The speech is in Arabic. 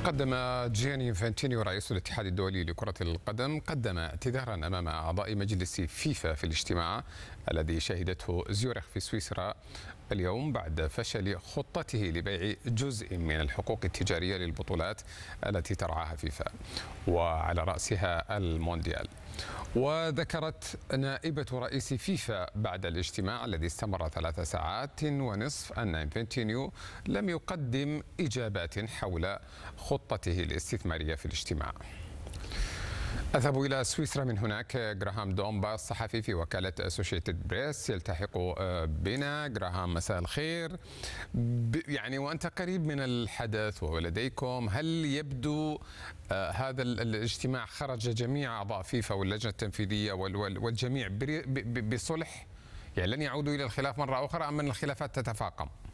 قدم جياني انفانتينيو رئيس الاتحاد الدولي لكرة القدم اعتذارا أمام أعضاء مجلس فيفا في الاجتماع الذي شهدته زيورخ في سويسرا اليوم بعد فشل خطته لبيع جزء من الحقوق التجارية للبطولات التي ترعاها فيفا وعلى رأسها المونديال. وذكرت نائبة رئيس فيفا بعد الاجتماع الذي استمر 3 ساعات ونصف أن انفانتينيو لم يقدم إجابات حول خطته الاستثمارية في الاجتماع. أذهب إلى سويسرا من هناك. جراهام دومبا الصحفي في وكالة أسوشيتد بريس يلتحق بنا. جراهام، مساء الخير. وأنت قريب من الحدث ولديكم، هل يبدو هذا الاجتماع خرج جميع أعضاء فيفا واللجنة التنفيذية والجميع بصلح؟ لن يعودوا إلى الخلاف مرة أخرى أم أن الخلافات تتفاقم؟